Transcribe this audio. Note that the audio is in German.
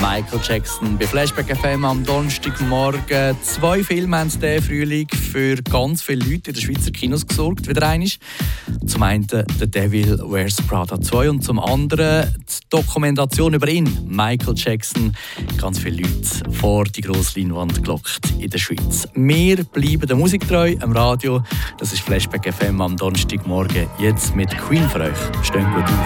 Michael Jackson bei Flashback FM am Donnerstagmorgen. 2 Filme haben diesen Frühling für ganz viele Leute in den Schweizer Kinos gesorgt. Wieder einmal. Zum einen «The Devil Wears Prada 2» und zum anderen die Dokumentation über ihn, Michael Jackson. Ganz viele Leute vor die grosse Leinwand gelockt in der Schweiz. Wir bleiben der Musik treu am Radio. Das ist Flashback FM am Donnerstagmorgen. Jetzt mit Queen für euch. Steht gut auf.